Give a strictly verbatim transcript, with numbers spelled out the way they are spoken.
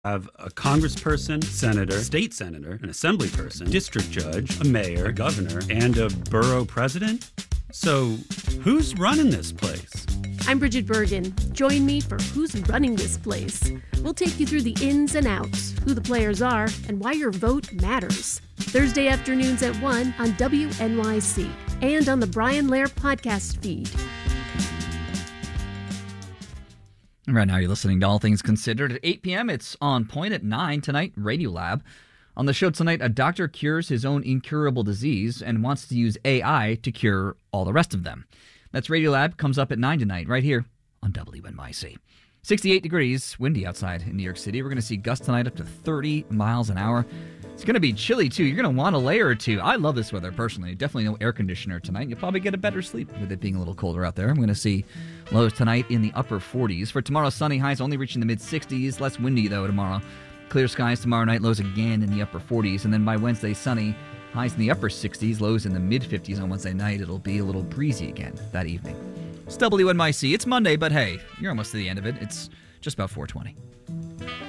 Have a congressperson, senator, state senator, an assembly person, district judge, a mayor, a governor, and a borough president? So who's running this place? I'm Bridget Bergen. Join me for Who's Running This Place. We'll take you through the ins and outs, who the players are, and why your vote matters. Thursday afternoons at one on W N Y C and on the Brian Lair podcast feed. Right now you're listening to All Things Considered. At eight p.m., it's On Point. At nine tonight, Radiolab. On the show tonight, a doctor cures his own incurable disease and wants to use A I to cure all the rest of them. That's Radiolab, comes up at nine tonight, right here on W N Y C. sixty-eight degrees, windy outside in New York City. We're going to see gusts tonight up to thirty miles an hour. It's going to be chilly, too. You're going to want a layer or two. I love this weather, personally. Definitely no air conditioner tonight. You'll probably get a better sleep with it being a little colder out there. I'm going to see lows tonight in the upper forties. For tomorrow, sunny, highs only reaching the mid-sixties. Less windy, though, tomorrow. Clear skies tomorrow night, lows again in the upper forties. And then by Wednesday, sunny, highs in the upper sixties, lows in the mid-fifties on Wednesday night. It'll be a little breezy again that evening. It's W N Y C. It's Monday, but hey, you're almost to the end of it. It's just about four twenty.